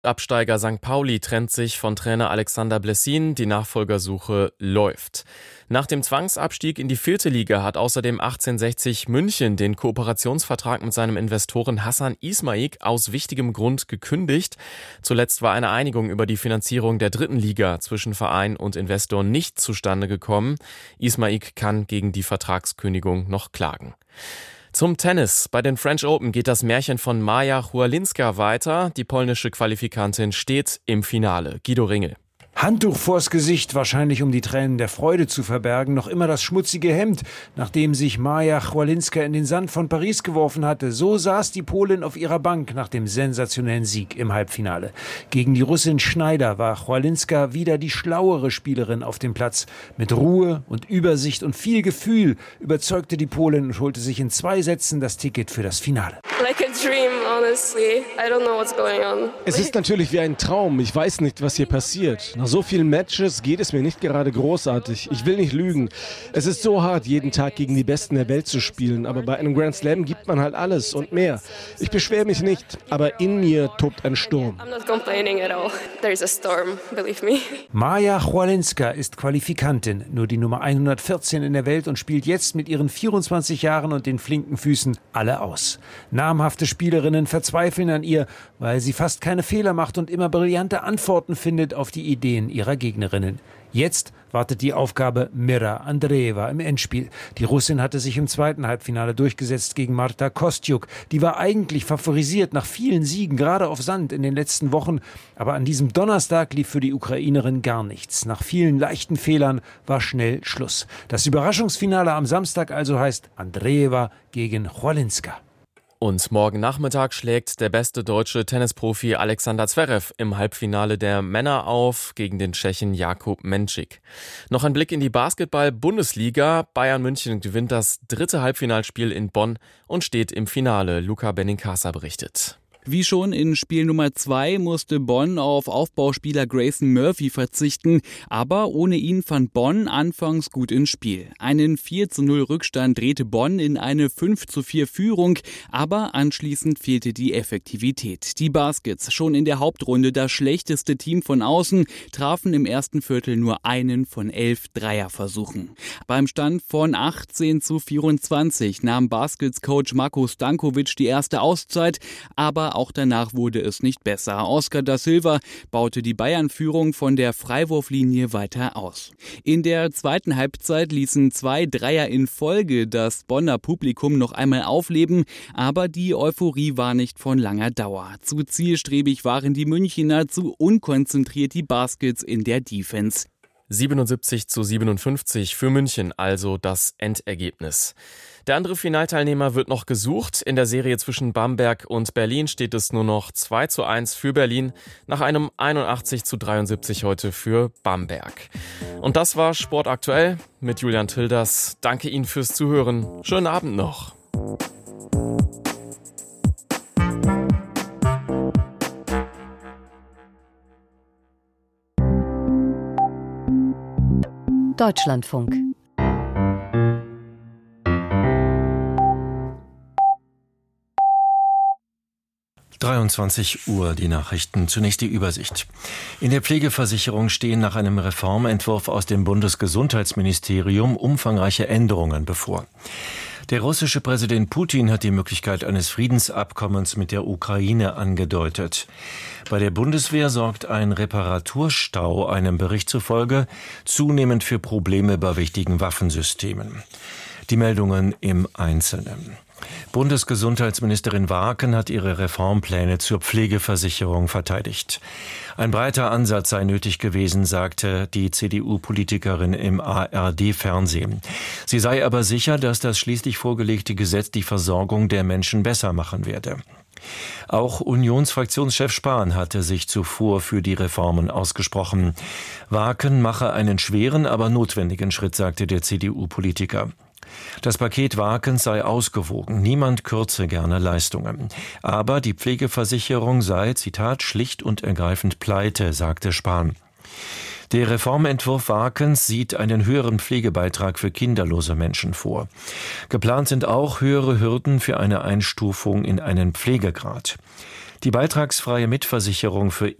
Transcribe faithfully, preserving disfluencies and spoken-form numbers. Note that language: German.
Absteiger Sankt Pauli trennt sich von Trainer Alexander Blessin. Die Nachfolgersuche läuft. Nach dem Zwangsabstieg in die vierte Liga hat außerdem achtzehnhundertsechzig München den Kooperationsvertrag mit seinem Investoren Hassan Ismaik aus wichtigem Grund gekündigt. Zuletzt war eine Einigung über die Finanzierung der dritten Liga zwischen Verein und Investor nicht zustande gekommen. Ismaik kann gegen die Vertragskündigung noch klagen. Zum Tennis. Bei den French Open geht das Märchen von Maja Chualinska weiter. Die polnische Qualifikantin steht im Finale. Guido Ringel. Handtuch vors Gesicht, wahrscheinlich um die Tränen der Freude zu verbergen, noch immer das schmutzige Hemd, nachdem sich Maja Chualinska in den Sand von Paris geworfen hatte. So saß die Polin auf ihrer Bank nach dem sensationellen Sieg im Halbfinale. Gegen die Russin Schneider war Chualinska wieder die schlauere Spielerin auf dem Platz. Mit Ruhe und Übersicht und viel Gefühl überzeugte die Polin und holte sich in zwei Sätzen das Ticket für das Finale. Like a dream, honestly. I don't know what's going on. Es ist natürlich wie ein Traum. Ich weiß nicht, was hier passiert. Nach so vielen Matches geht es mir nicht gerade großartig. Ich will nicht lügen. Es ist so hart, jeden Tag gegen die Besten der Welt zu spielen. Aber bei einem Grand Slam gibt man halt alles und mehr. Ich beschwere mich nicht, aber in mir tobt ein Sturm. I'm not complaining at all. There's a storm, believe me. Maja Chualinska ist Qualifikantin, nur die Nummer hundertvierzehn in der Welt und spielt jetzt mit ihren vierundzwanzig Jahren und den flinken Füßen alle aus. Namhafte Spielerinnen verzweifeln an ihr, weil sie fast keine Fehler macht und immer brillante Antworten findet auf die Ideen ihrer Gegnerinnen. Jetzt wartet die Aufgabe Mira Andreeva im Endspiel. Die Russin hatte sich im zweiten Halbfinale durchgesetzt gegen Marta Kostyuk. Die war eigentlich favorisiert nach vielen Siegen, gerade auf Sand in den letzten Wochen. Aber an diesem Donnerstag lief für die Ukrainerin gar nichts. Nach vielen leichten Fehlern war schnell Schluss. Das Überraschungsfinale am Samstag also heißt Andreeva gegen Chualinska. Und morgen Nachmittag schlägt der beste deutsche Tennisprofi Alexander Zverev im Halbfinale der Männer auf gegen den Tschechen Jakub Menčík. Noch ein Blick in die Basketball-Bundesliga. Bayern München gewinnt das dritte Halbfinalspiel in Bonn und steht im Finale. Luca Benincasa berichtet. Wie schon in Spiel Nummer zwei musste Bonn auf Aufbauspieler Grayson Murphy verzichten, aber ohne ihn fand Bonn anfangs gut ins Spiel. Einen vier zu null Rückstand drehte Bonn in eine fünf zu vier Führung, aber anschließend fehlte die Effektivität. Die Baskets, schon in der Hauptrunde das schlechteste Team von außen, trafen im ersten Viertel nur einen von elf Dreierversuchen. Beim Stand von achtzehn zu vierundzwanzig nahm Baskets-Coach Marko Stankovic die erste Auszeit, aber auch danach wurde es nicht besser. Oscar da Silva baute die Bayern-Führung von der Freiwurflinie weiter aus. In der zweiten Halbzeit ließen zwei Dreier in Folge das Bonner Publikum noch einmal aufleben, aber die Euphorie war nicht von langer Dauer. Zu zielstrebig waren die Münchner, zu unkonzentriert die Baskets in der Defense. siebenundsiebzig zu siebenundfünfzig für München, also das Endergebnis. Der andere Finalteilnehmer wird noch gesucht. In der Serie zwischen Bamberg und Berlin steht es nur noch zwei zu eins für Berlin, nach einem einundachtzig zu dreiundsiebzig heute für Bamberg. Und das war Sport aktuell mit Julian Tilders. Danke Ihnen fürs Zuhören. Schönen Abend noch. Deutschlandfunk. dreiundzwanzig Uhr, die Nachrichten. Zunächst die Übersicht. In der Pflegeversicherung stehen nach einem Reformentwurf aus dem Bundesgesundheitsministerium umfangreiche Änderungen bevor. Der russische Präsident Putin hat die Möglichkeit eines Friedensabkommens mit der Ukraine angedeutet. Bei der Bundeswehr sorgt ein Reparaturstau einem Bericht zufolge zunehmend für Probleme bei wichtigen Waffensystemen. Die Meldungen im Einzelnen. Bundesgesundheitsministerin Waaken hat ihre Reformpläne zur Pflegeversicherung verteidigt. Ein breiter Ansatz sei nötig gewesen, sagte die C D U-Politikerin im A R D-Fernsehen. Sie sei aber sicher, dass das schließlich vorgelegte Gesetz die Versorgung der Menschen besser machen werde. Auch Unionsfraktionschef Spahn hatte sich zuvor für die Reformen ausgesprochen. Waaken mache einen schweren, aber notwendigen Schritt, sagte der C D U-Politiker. Das Paket Waakens sei ausgewogen, niemand kürze gerne Leistungen. Aber die Pflegeversicherung sei, Zitat, schlicht und ergreifend pleite, sagte Spahn. Der Reformentwurf Waakens sieht einen höheren Pflegebeitrag für kinderlose Menschen vor. Geplant sind auch höhere Hürden für eine Einstufung in einen Pflegegrad. Die beitragsfreie Mitversicherung für